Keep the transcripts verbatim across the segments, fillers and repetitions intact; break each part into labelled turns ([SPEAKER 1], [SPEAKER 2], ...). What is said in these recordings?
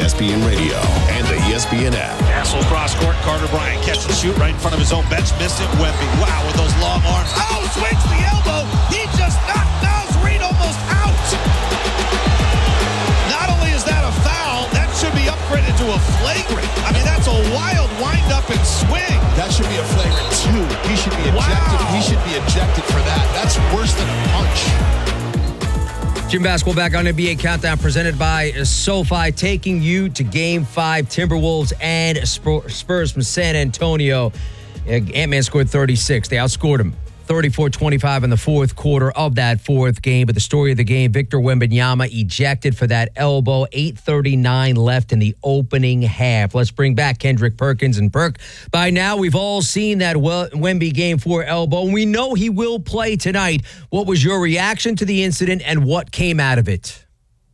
[SPEAKER 1] S P N Radio and the E S P N app.
[SPEAKER 2] Castle cross court. Carter Bryant catch and shoot right in front of his own bench. Missed it. Wemby. Wow, with those long arms. Oh, swings the elbow. He just knocked Naz Reid almost out. Not only is that a foul, that should be upgraded to a flagrant. I mean, that's a wild wind-up and swing.
[SPEAKER 3] That should be a flagrant, too. He should be ejected.
[SPEAKER 2] Wow.
[SPEAKER 3] He should be ejected for that. That's worse than a punch.
[SPEAKER 4] Jim Basketball back on N B A Countdown presented by SoFi, taking you to Game five, Timberwolves and Spurs from San Antonio. Ant-Man scored thirty-six. They outscored him thirty-four twenty-five in the fourth quarter of that fourth game. But the story of the game, Victor Wembanyama ejected for that elbow. eight thirty-nine left in the opening half. Let's bring back Kendrick Perkins. And Perk, by now we've all seen that Wemby Game four elbow, and we know he will play tonight. What was your reaction to the incident, and what came out of it?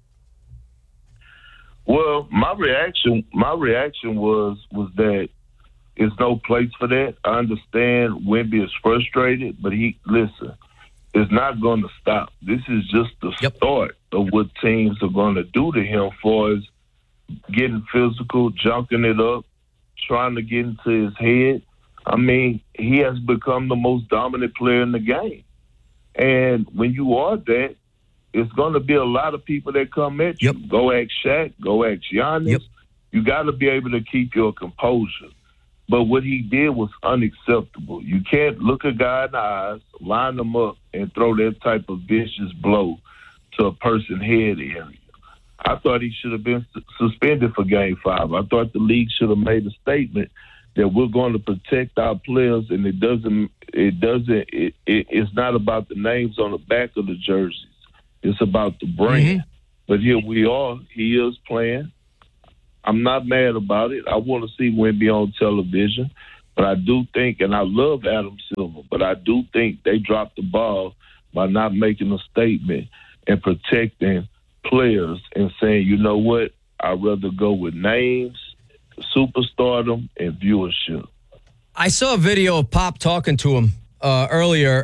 [SPEAKER 5] Well, my reaction, my reaction was was that there's no place for that. I understand Wemby is frustrated, but he, listen, it's not going to stop. This is just the
[SPEAKER 4] yep.
[SPEAKER 5] start of what teams are going to do to him for his getting physical, junking it up, trying to get into his head. I mean, he has become the most dominant player in the game. And when you are that, it's going to be a lot of people that come at you.
[SPEAKER 4] Yep.
[SPEAKER 5] Go ask Shaq, go ask Giannis.
[SPEAKER 4] Yep.
[SPEAKER 5] You got to be able to keep your composure. But what he did was unacceptable. You can't look a guy in the eyes, line them up, and throw that type of vicious blow to a person's head area. I thought he should have been suspended for Game Five. I thought the league should have made a statement that we're going to protect our players, and it doesn't. It doesn't. It, it, it's not about the names on the back of the jerseys. It's about the brand. Mm-hmm. But here we are. He is playing. I'm not mad about it. I want to see Wemby on television. But I do think, and I love Adam Silver, but I do think they dropped the ball by not making a statement and protecting players and saying, you know what, I'd rather go with names, superstardom, and viewership.
[SPEAKER 4] I saw a video of Pop talking to him uh, earlier.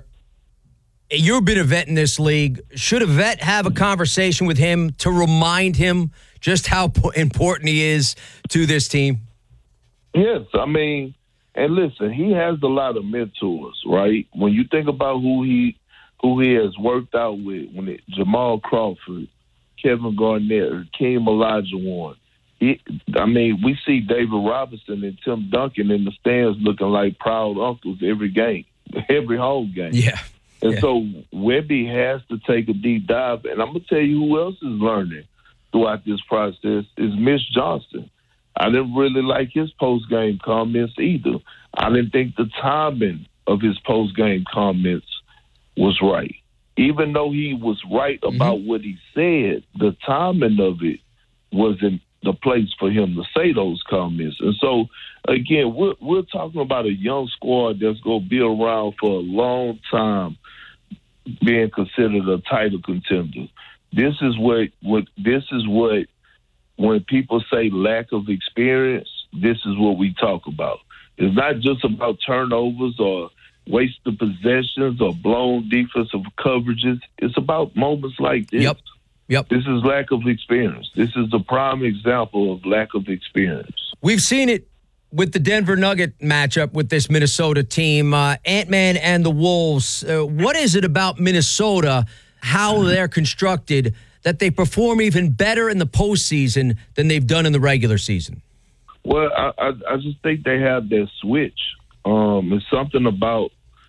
[SPEAKER 4] You've been a vet in this league. Should a vet have a conversation with him to remind him just how important he is to this team?
[SPEAKER 5] Yes, I mean, and listen, he has a lot of mentors, right? When you think about who he who he has worked out with, when it, Jamal Crawford, Kevin Garnett, or Hakeem Olajuwon, he, I mean, we see David Robinson and Tim Duncan in the stands looking like proud uncles every game, every home game.
[SPEAKER 4] Yeah.
[SPEAKER 5] And
[SPEAKER 4] yeah.
[SPEAKER 5] so Wemby has to take a deep dive. And I'm going to tell you who else is learning throughout this process is Mitch Johnson. I didn't really like his post-game comments either. I didn't think the timing of his post-game comments was right. Even though he was right about mm-hmm. what he said, the timing of it wasn't the place for him to say those comments. And so, again, we're, we're talking about a young squad that's going to be around for a long time being considered a title contender. This is what, what this is what when people say lack of experience, this is what we talk about. It's not just about turnovers or wasted possessions or blown defensive coverages. It's about moments like this.
[SPEAKER 4] Yep. Yep.
[SPEAKER 5] This is lack of experience. This is the prime example of lack of experience.
[SPEAKER 4] We've seen it with the Denver Nugget matchup with this Minnesota team. Uh, Ant-Man and the Wolves. Uh, what is it about Minnesota, how they're constructed, that they perform even better in the postseason than they've done in the regular season?
[SPEAKER 5] Well, I, I, I just think they have their switch. Um, it's something about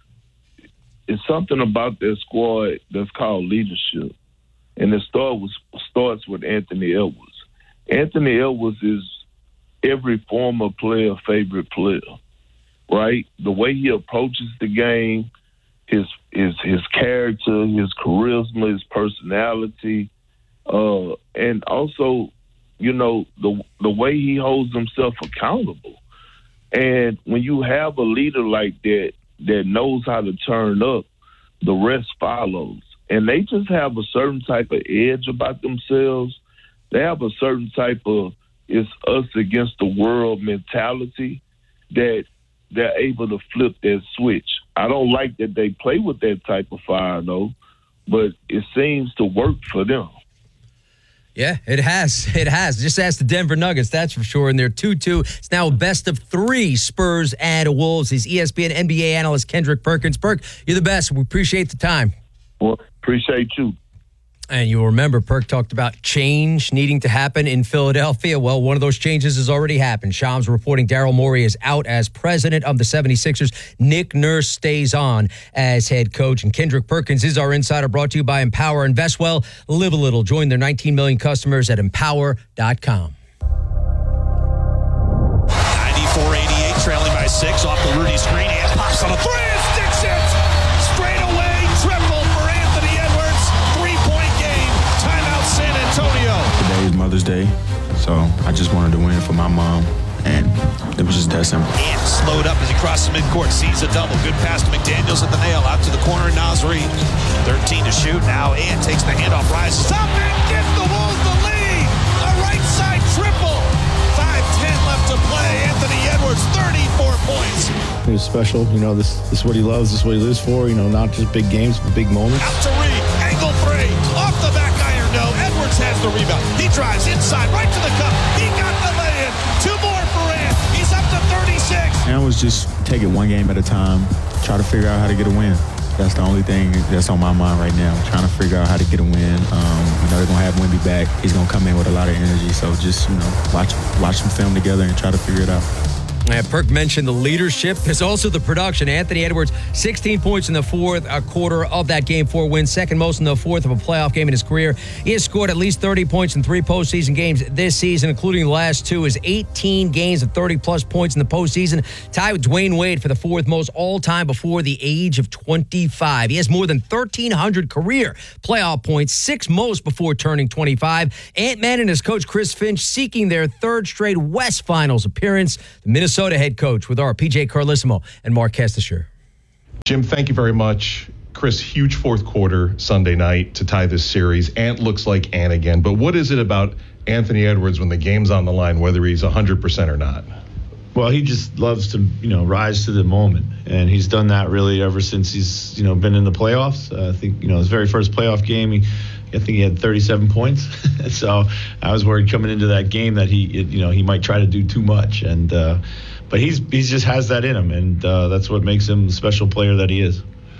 [SPEAKER 5] it's something about their squad that's called leadership, and it start with, starts with Anthony Edwards. Anthony Edwards is every former player's favorite player, right? The way he approaches the game, his his his character, his charisma, his personality, uh, and also, you know, the the way he holds himself accountable. And when you have a leader like that that knows how to turn up, the rest follows. And they just have a certain type of edge about themselves. They have a certain type of it's us against the world mentality that they're able to flip that switch. I don't like that they play with that type of fire, though, but it seems to work for them.
[SPEAKER 4] Yeah, it has. It has. Just ask the Denver Nuggets, that's for sure. And they're two two. It's now a best of three, Spurs and Wolves. He's E S P N N B A analyst Kendrick Perkins. Perk, you're the best. We appreciate the time.
[SPEAKER 5] Well, appreciate you.
[SPEAKER 4] And you'll remember Perk talked about change needing to happen in Philadelphia. Well, one of those changes has already happened. Shams reporting Daryl Morey is out as president of the seventy-sixers. Nick Nurse stays on as head coach. And Kendrick Perkins is our insider, brought to you by Empower. Invest well, live a little. Join their nineteen million customers at empower dot com.
[SPEAKER 2] ninety-four eighty-eight, trailing by six off the Rudy screen. And pops on a three and sticks it. Straight away, triple for Anthony Edwards. Three-point game. Timeout San Antonio.
[SPEAKER 6] Today is Mother's Day, so I just wanted to win for my mom, and it was just that simple.
[SPEAKER 2] And slowed up as he crosses midcourt, sees a double. Good pass to McDaniels at the nail, out to the corner. Nasri, thirteen to shoot now. And takes the handoff, rises up and gives the Wolves the lead. A right side triple. five ten left to play. Anthony Edwards, thirty-four points.
[SPEAKER 7] It was special. You know, this, this is what he loves. This is what he lives for. You know, not just big games, but big moments.
[SPEAKER 2] Out to Reed, angle three, off the back iron, no. Edwards has the rebound. He drives inside, right to the cup. He got the lay-in. Two more for Ant. He's up to thirty-six.
[SPEAKER 6] And I was just take it one game at a time, try to figure out how to get a win. That's the only thing that's on my mind right now, trying to figure out how to get a win. Um, you know, they're going to have Wemby back. He's going to come in with a lot of energy. So just, you know, watch watch some film together and try to figure it out.
[SPEAKER 4] Yeah, Perk mentioned the leadership. There's also the production. Anthony Edwards, sixteen points in the fourth uh, quarter of that game four win, second most in the fourth of a playoff game in his career. He has scored at least thirty points in three postseason games this season, including the last two. His eighteen games of thirty-plus points in the postseason, tied with Dwayne Wade for the fourth most all-time before the age of twenty-five. He has more than thirteen hundred career playoff points, six most before turning twenty-five. Ant-Man and his coach Chris Finch seeking their third straight West Finals appearance. The Minnesota Minnesota head coach with our P J Carlissimo and Mark Kestisher.
[SPEAKER 8] Jim, thank you very much. Chris, huge fourth quarter Sunday night to tie this series. Ant looks like Ant again. But what is it about Anthony Edwards when the game's on the line, whether he's one hundred percent or not?
[SPEAKER 7] Well, he just loves to, you know, rise to the moment. And he's done that really ever since he's, you know, been in the playoffs. Uh, I think, you know, his very first playoff game, he, I think he had thirty-seven points. So I was worried coming into that game that he, you know, he might try to do too much. And uh, but he's he just has that in him, and uh, that's what makes him the special player that he is.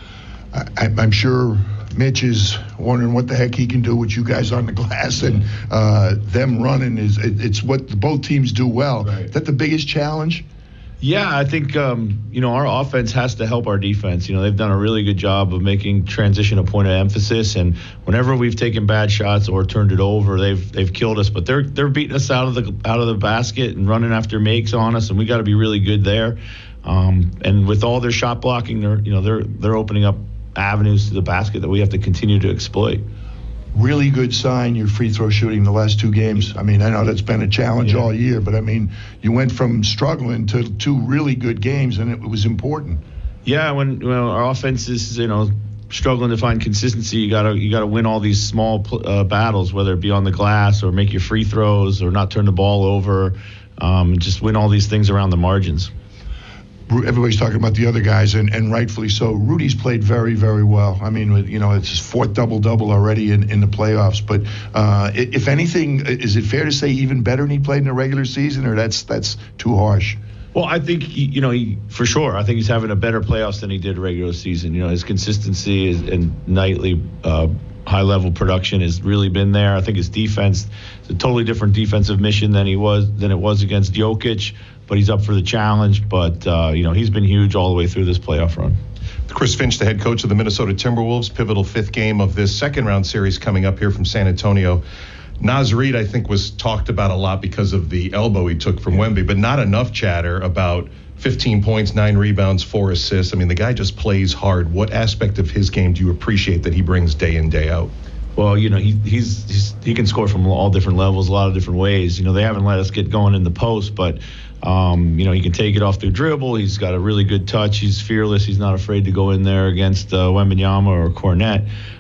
[SPEAKER 9] I, I'm sure Mitch is wondering what the heck he can do with you guys on the glass, and uh, them running is it, it's what the, both teams do well. Right. Is that the biggest challenge?
[SPEAKER 7] Yeah, I think, um, you know, our offense has to help our defense. You know, they've done a really good job of making transition a point of emphasis. And whenever we've taken bad shots or turned it over, they've they've killed us. But they're they're beating us out of the out of the basket and running after makes on us, and we got to be really good there. Um, and with all their shot blocking, they're you know they're they're opening up avenues to the basket that we have to continue to exploit.
[SPEAKER 9] Really good sign, your free throw shooting the last two games. I mean, I know that's been a challenge yeah. all year, but I mean, you went from struggling to two really good games, and it was important.
[SPEAKER 7] Yeah, when well, our offense is, you know, struggling to find consistency, you gotta you gotta win all these small uh, battles, whether it be on the glass or make your free throws or not turn the ball over, um, just win all these things around the margins.
[SPEAKER 9] Everybody's talking about the other guys, and, and rightfully so. Rudy's played very, very well. I mean, you know, it's his fourth double-double already in, in the playoffs. But uh, if anything, is it fair to say even better than he played in the regular season, or that's that's too harsh?
[SPEAKER 7] Well, I think, he, you know, he, for sure, I think he's having a better playoffs than he did regular season. You know, his consistency is, and nightly uh, high-level production has really been there. I think his defense is a totally different defensive mission than he was than it was against Jokic. But he's up for the challenge. But, uh, you know, he's been huge all the way through this playoff run.
[SPEAKER 8] Chris Finch, the head coach of the Minnesota Timberwolves, pivotal fifth game of this second-round series coming up here from San Antonio. Naz Reid, I think, was talked about a lot because of the elbow he took from Wemby, but not enough chatter about fifteen points, nine rebounds, four assists. I mean, the guy just plays hard. What aspect of his game do you appreciate that he brings day in, day out?
[SPEAKER 7] Well, you know, he he's, he's he can score from all different levels, a lot of different ways. You know, they haven't let us get going in the post, but, um, you know, he can take it off through dribble. He's got a really good touch. He's fearless. He's not afraid to go in there against uh, Wembanyama or Cornette.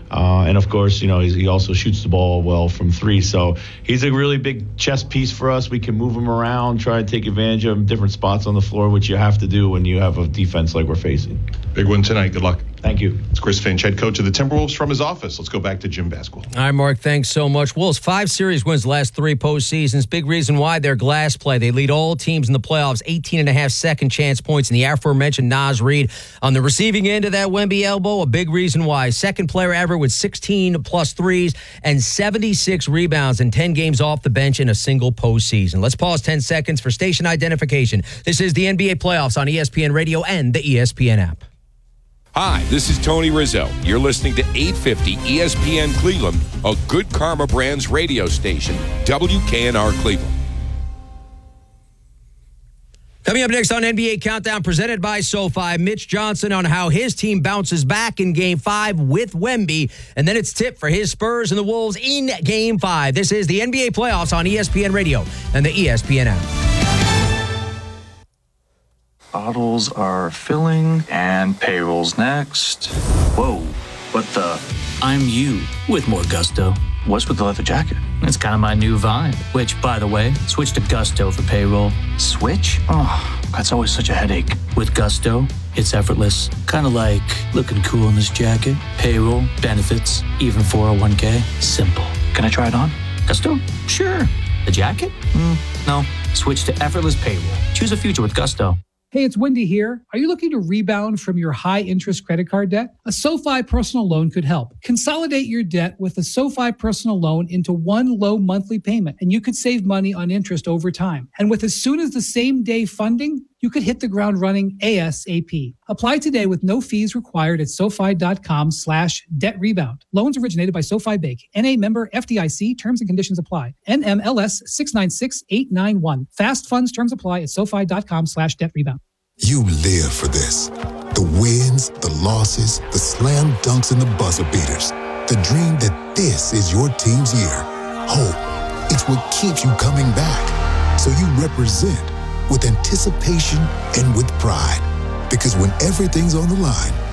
[SPEAKER 7] Uh, and of course, you know, he's, he also shoots the ball well from three. So he's a really big chess piece for us. We can move him around, try to take advantage of him, different spots on the floor, which you have to do when you have a defense like we're facing.
[SPEAKER 8] Big win tonight. Good luck.
[SPEAKER 7] Thank you.
[SPEAKER 8] It's Chris Finch, head coach of the Timberwolves, from his office. Let's go back to Jim Basquill.
[SPEAKER 4] All right, Mark, thanks so much. Wolves, five series wins the last three postseasons. Big reason why their glass play. They lead all teams in the playoffs, eighteen and a half second chance points. And the aforementioned Naz Reid on the receiving end of that Wemby elbow, a big reason why. Second player ever with sixteen plus threes and seventy-six rebounds and ten games off the bench in a single postseason. Let's pause ten seconds for station identification. This is the N B A playoffs on E S P N Radio and the E S P N app.
[SPEAKER 10] Hi, this is Tony Rizzo. You're listening to eight fifty E S P N Cleveland, a Good Karma Brands radio station, W K N R Cleveland.
[SPEAKER 4] Coming up next on N B A Countdown, presented by SoFi, Mitch Johnson on how his team bounces back in Game five with Wemby. And then it's tip for his Spurs and the Wolves in Game five. This is the N B A playoffs on E S P N Radio and the E S P N app.
[SPEAKER 11] Bottles are filling and payroll's next. Whoa, what the?
[SPEAKER 12] I'm you with more gusto.
[SPEAKER 11] What's with the leather jacket?
[SPEAKER 12] It's kind of my new vibe, which, by the way, switch to Gusto for payroll.
[SPEAKER 11] Switch? Oh, that's always such a headache.
[SPEAKER 12] With Gusto, it's effortless. Kind of like looking cool in this jacket. Payroll, benefits, even four oh one k. Simple.
[SPEAKER 11] Can I try it on?
[SPEAKER 12] Gusto? Sure. The jacket? Mm, no. Switch to effortless payroll. Choose a future with Gusto.
[SPEAKER 13] Hey, it's Wendy here. Are you looking to rebound from your high-interest credit card debt? A SoFi personal loan could help. Consolidate your debt with a SoFi personal loan into one low monthly payment, and you could save money on interest over time. And with as soon as the same day funding, you could hit the ground running ASAP. Apply today with no fees required at SoFi.com slash debt rebound. Loans originated by SoFi Bank. N A member F D I C. Terms and conditions apply. N M L S six nine six eight nine one. Fast funds terms apply at SoFi.com slash debt rebound.
[SPEAKER 14] You live for this. The wins, the losses, the slam dunks, and the buzzer beaters. The dream that this is your team's year. Hope, it's what keeps you coming back. So you represent with anticipation and with pride. Because when everything's on the line,